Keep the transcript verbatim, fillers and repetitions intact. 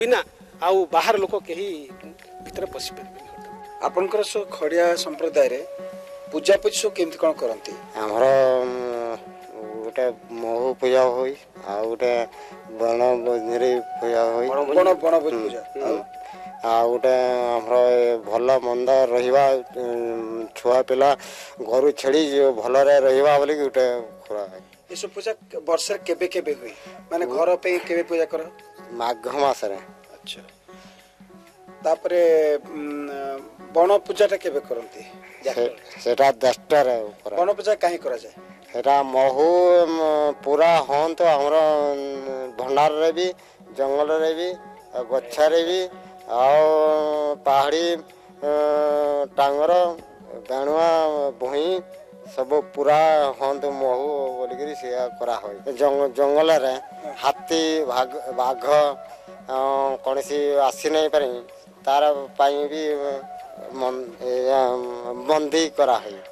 बिना आउ बाहर लोक कहीं भीतर पशि पारे आपनकर सो खड़िया संप्रदाय रे पूजा पूजी सो केमती कौन करती आमर गोटे महू पूजा हुई आ गोटे बण बजरी पूजा हुई बण बण पूजा आ गोटे आमर भल मंद रहिबा छुआ पिला घर छेड़ी भल रहिबा बोली गोटे खोला है ये सब पूजा वर्ष केबे केबे हुई माने घर पे केबे पूजा कर माघ मास रे अच्छा तापरे बण पूजाटा केबे करती सेटा दसटा रे बण पूजा काहे करा जाय सेटा महू पूरा हन तो हमर भंडार रे भी जंगल रे भी गच्छा रे भी आ पहाड़ी टांगर बेणुआ भुई सब पूरा हन तो महू बोलिकरी से करा होय जंगल रे हाथी बाघ कौन सी आसी नहीं पारे तार भी बंदी करा है।